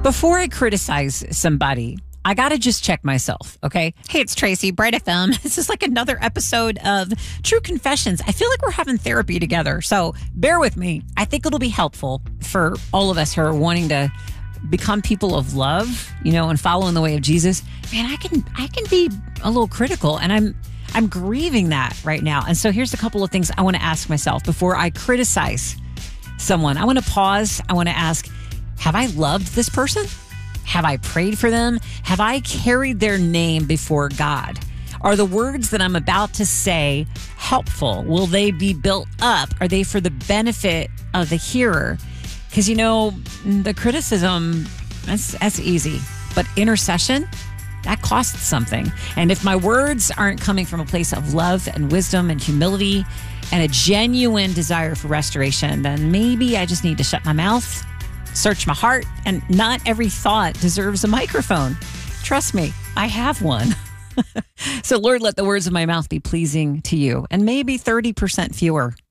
Before I criticize somebody, I got to just check myself, okay? Hey, it's Tracy, Bright FM. This is like another episode of True Confessions. I feel like we're having therapy together, so bear with me. I think it'll be helpful for all of us who are wanting to become people of love, and follow in the way of Jesus. Man, I can be a little critical, and I'm grieving that right now. And so here's a couple of things I want to ask myself before I criticize someone. I want to pause. I want to ask, have I loved this person? Have I prayed for them? Have I carried their name before God? Are the words that I'm about to say helpful? Will they be built up? Are they for the benefit of the hearer? Because, the criticism, that's easy. But intercession, that costs something. And if my words aren't coming from a place of love and wisdom and humility and a genuine desire for restoration, then maybe I just need to shut my mouth, search my heart, and not every thought deserves a microphone. Trust me, I have one. So Lord, let the words of my mouth be pleasing to you, and maybe 30% fewer